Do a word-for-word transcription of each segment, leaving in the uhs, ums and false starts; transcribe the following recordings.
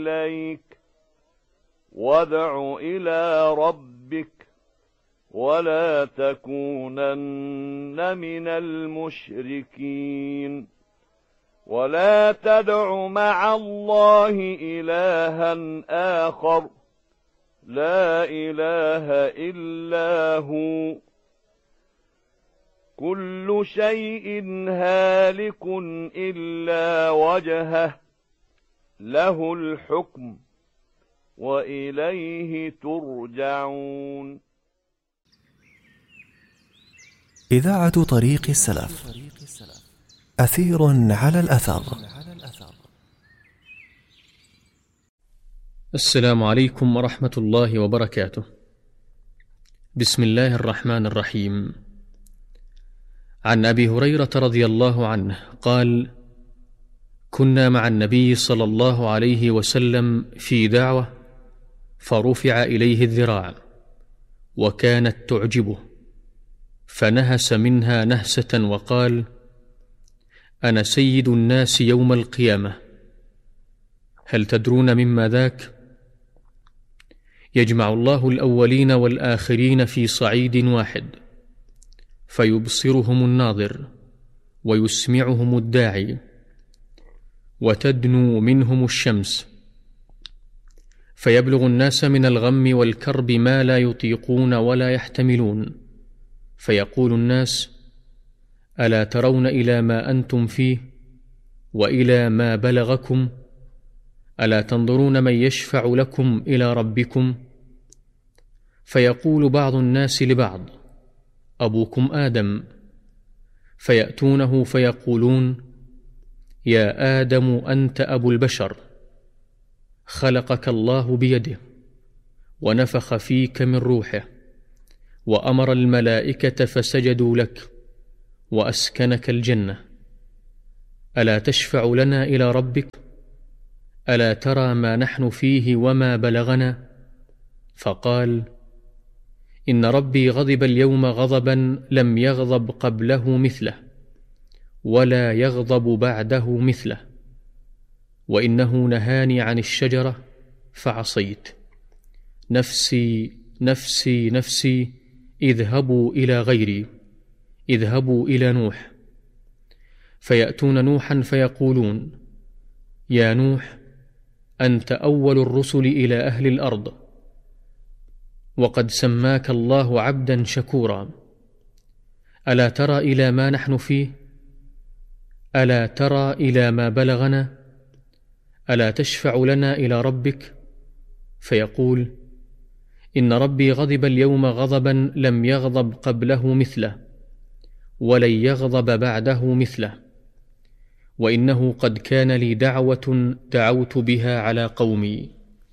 إليك وادع إلى ربك ولا تكونن من المشركين ولا تدع مع الله إلها آخر لا إله إلا هو كل شيء هالك إلا وجهه له الحكم وإليه ترجعون. إذاعة طريق السلف، أثير على الأثر. السلام عليكم ورحمة الله وبركاته. بسم الله الرحمن الرحيم. عن أبي هريرة رضي الله عنه قال: كنا مع النبي صلى الله عليه وسلم في دعوة فرفع إليه الذراع وكانت تعجبه فنهس منها نهسة وقال: أنا سيد الناس يوم القيامة. هل تدرون مما ذاك؟ يجمع الله الأولين والآخرين في صعيد واحد فيبصرهم الناظر ويسمعهم الداعي وتدنو منهم الشمس فيبلغ الناس من الغم والكرب ما لا يطيقون ولا يحتملون، فيقول الناس: ألا ترون إلى ما أنتم فيه وإلى ما بلغكم؟ ألا تنظرون من يشفع لكم إلى ربكم؟ فيقول بعض الناس لبعض: أبوكم آدم. فيأتونه فيقولون: يا آدم أنت أبو البشر، خلقك الله بيده ونفخ فيك من روحه وأمر الملائكة فسجدوا لك وأسكنك الجنة. ألا تشفع لنا إلى ربك؟ ألا ترى ما نحن فيه وما بلغنا؟ فقال: إن ربي غضب اليوم غضبا لم يغضب قبله مثله ولا يغضب بعده مثله، وإنه نهاني عن الشجرة فعصيت. نفسي نفسي نفسي، اذهبوا إلى غيري، اذهبوا إلى نوح. فيأتون نوحا فيقولون: يا نوح، أنت أول الرسل إلى أهل الأرض، وقد سماك الله عبدا شكورا. ألا ترى إلى ما نحن فيه؟ ألا ترى إلى ما بلغنا؟ ألا تشفع لنا إلى ربك؟ فيقول: إن ربي غضب اليوم غضبا لم يغضب قبله مثله ولن يغضب بعده مثله، وإنه قد كان لي دعوة دعوت بها على قومي.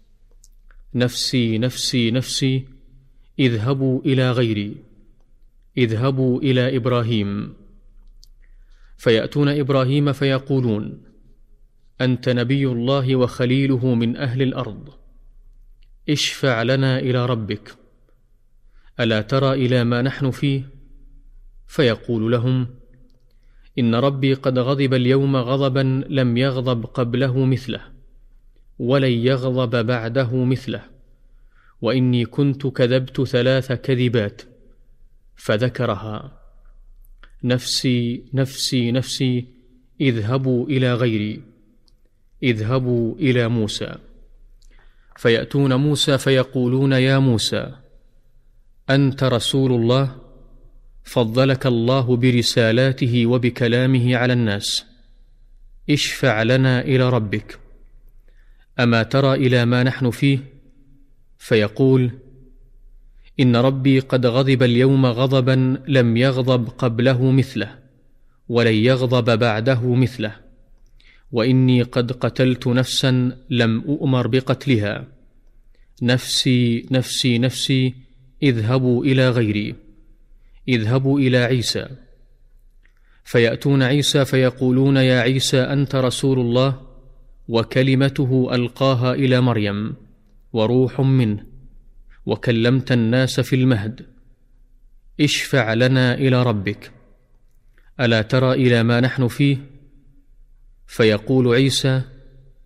نفسي نفسي نفسي، اذهبوا إلى غيري، اذهبوا إلى إبراهيم. فيأتون إبراهيم فيقولون: أنت نبي الله وخليله من أهل الأرض، اشفع لنا إلى ربك. ألا ترى إلى ما نحن فيه؟ فيقول لهم: إن ربي قد غضب اليوم غضبا لم يغضب قبله مثله ولن يغضب بعده مثله، وإني كنت كذبت ثلاث كذبات. فذكرها. نفسي نفسي نفسي، اذهبوا إلى غيري، اذهبوا إلى موسى. فيأتون موسى فيقولون: يا موسى، أنت رسول الله، فضلك الله برسالاته وبكلامه على الناس، اشفع لنا إلى ربك. أما ترى إلى ما نحن فيه؟ فيقول: إن ربي قد غضب اليوم غضبا لم يغضب قبله مثله ولن يغضب بعده مثله، وإني قد قتلت نفسا لم أؤمر بقتلها. نفسي نفسي نفسي، اذهبوا إلى غيري، اذهبوا إلى عيسى. فيأتون عيسى فيقولون: يا عيسى، أنت رسول الله وكلمته ألقاها إلى مريم وروح منه، وكلمت الناس في المهد، اشفع لنا إلى ربك. ألا ترى إلى ما نحن فيه؟ فيقول عيسى: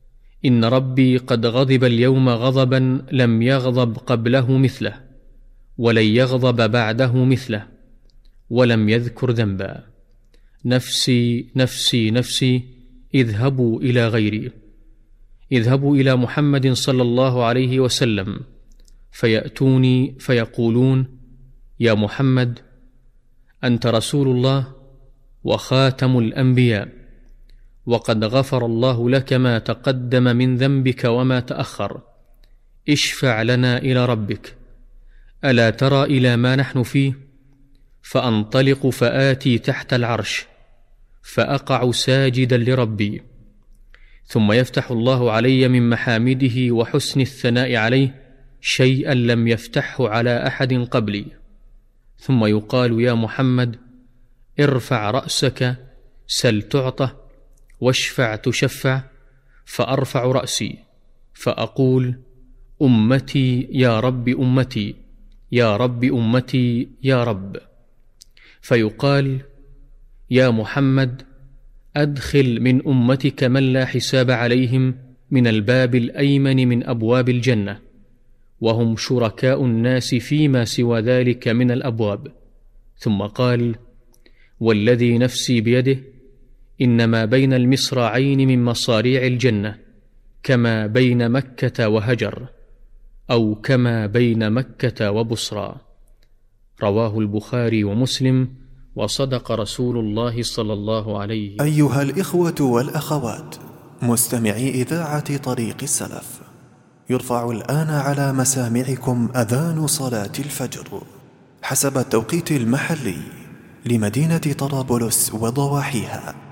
إن ربي قد غضب اليوم غضبا لم يغضب قبله مثله، ولن يغضب بعده مثله، ولم يذكر ذنبا. نفسي نفسي نفسي، اذهبوا إلى غيري، اذهبوا إلى محمد صلى الله عليه وسلم، فيأتوني فيقولون: يا محمد، أنت رسول الله وخاتم الأنبياء، وقد غفر الله لك ما تقدم من ذنبك وما تأخر، اشفع لنا إلى ربك، ألا ترى إلى ما نحن فيه؟ فأنطلق فآتي تحت العرش، فأقع ساجدا لربي، ثم يفتح الله علي من محامده وحسن الثناء عليه شيئا لم يفتحه على أحد قبلي، ثم يقال: يا محمد، ارفع رأسك، سل تعطى، واشفع تشفع. فأرفع رأسي فأقول: أمتي يا رب، أمتي يا رب، أمتي يا رب. فيقال: يا محمد، أدخل من أمتك من لا حساب عليهم من الباب الأيمن من أبواب الجنة، وهم شركاء الناس فيما سوى ذلك من الأبواب. ثم قال: والذي نفسي بيده، إنما بين المصراعين من مصاريع الجنة كما بين مكة وهجر، أو كما بين مكة وبصرى. رواه البخاري ومسلم، وصدق رسول الله صلى الله عليه وسلم. أيها الإخوة والأخوات مستمعي إذاعة طريق السلف، يرفع الآن على مسامعكم أذان صلاة الفجر حسب التوقيت المحلي لمدينة طرابلس وضواحيها.